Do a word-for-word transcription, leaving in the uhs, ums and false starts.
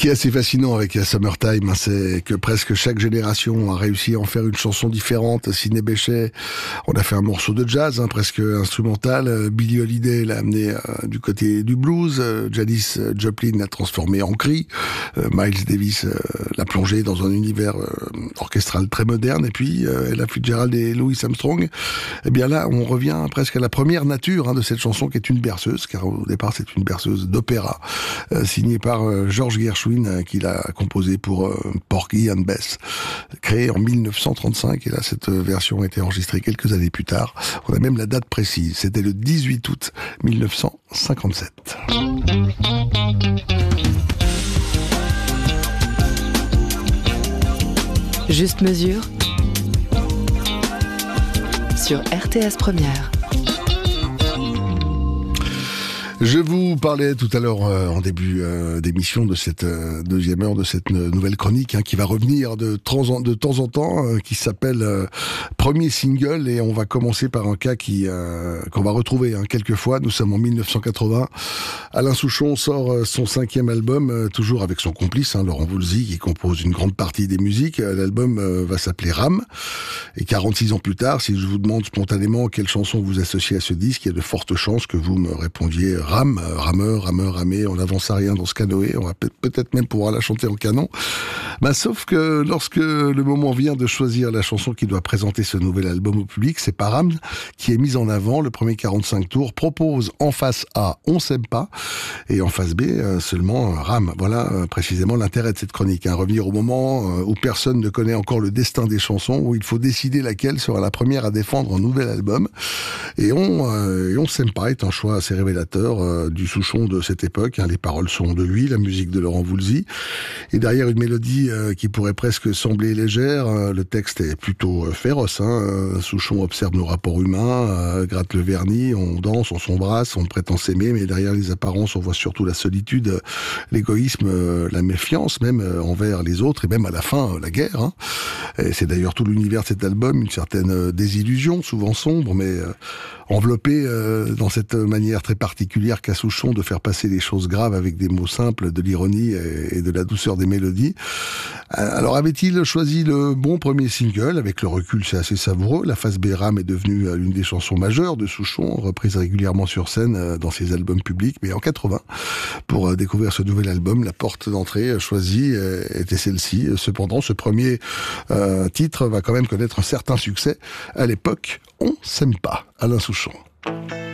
qui est assez fascinant avec Summertime, hein, c'est que presque chaque génération a réussi à en faire une chanson différente. Sidney Bechet, on a fait un morceau de jazz, hein, presque instrumental. Billie Holiday l'a amené euh, du côté du blues. Euh, Janis Joplin l'a transformé en cri. Euh, Miles Davis euh, l'a plongé dans un univers euh, orchestral très moderne. Et puis euh, Ella Fitzgerald et Louis Armstrong. Eh bien là, on revient presque à la première nature hein, de cette chanson qui est une berceuse, car au départ c'est une berceuse d'opéra, euh, signée par euh, George Gershwin, euh, qui l'a composée pour euh, Porgy and Bess, créée en mille neuf cent trente-cinq. Et là, cette version a été enregistrée quelques années plus tard. On a même la date précise. C'était le dix-huit août mille neuf cent cinquante-sept. Juste mesure sur R T S Première. Je vous parlais tout à l'heure euh, en début euh, d'émission de cette euh, deuxième heure de cette euh, nouvelle chronique hein, qui va revenir de, temps en, de temps en temps, euh, qui s'appelle euh, Premier Single, et on va commencer par un cas qui euh, qu'on va retrouver hein, quelques fois. Nous sommes en mille neuf cent quatre-vingts. Alain Souchon sort euh, son cinquième album, euh, toujours avec son complice hein, Laurent Voulzy, qui compose une grande partie des musiques. L'album euh, va s'appeler Ram. Et quarante-six ans plus tard, si je vous demande spontanément quelle chanson vous associez à ce disque, il y a de fortes chances que vous me répondiez Ram, rameur, rameur, ramé, on n'avance à rien dans ce canoë, on va peut-être même pouvoir la chanter en canon. Bah, sauf que lorsque le moment vient de choisir la chanson qui doit présenter ce nouvel album au public, c'est pas Ram qui est mise en avant. Le premier quarante-cinq tours propose en face A, On s'aime pas, et en face B, seulement Ram. Voilà précisément l'intérêt de cette chronique, hein. Revenir au moment où personne ne connaît encore le destin des chansons, où il faut décider laquelle sera la première à défendre un nouvel album. Et on, euh, et on s'aime pas est un choix assez révélateur euh, du Souchon de cette époque. Hein. Les paroles sont de lui, la musique de Laurent Voulzy. Et derrière une mélodie euh, qui pourrait presque sembler légère, euh, le texte est plutôt euh, féroce. Hein. Euh, Souchon observe nos rapports humains, euh, gratte le vernis, on danse, on s'embrasse, on prétend s'aimer, mais derrière les apparences, on voit surtout la solitude, euh, l'égoïsme, euh, la méfiance même euh, envers les autres, et même à la fin, euh, la guerre. Hein. Et c'est d'ailleurs tout l'univers de cet album, une certaine euh, désillusion, souvent sombre, mais euh, enveloppée euh, dans cette manière très particulière qu'a Souchon de faire passer les choses graves avec des mots simples, de l'ironie et, et de la douceur des mélodies. Alors avait-il choisi le bon premier single? Avec le recul, c'est assez savoureux. La face B, Ram, est devenue l'une des chansons majeures de Souchon, reprise régulièrement sur scène dans ses albums publics. Mais en quatre-vingts, pour découvrir ce nouvel album, la porte d'entrée choisie était celle-ci. Cependant, ce premier euh, titre va quand même connaître un certain succès. À l'époque, On s'aime pas. Alain Souchon.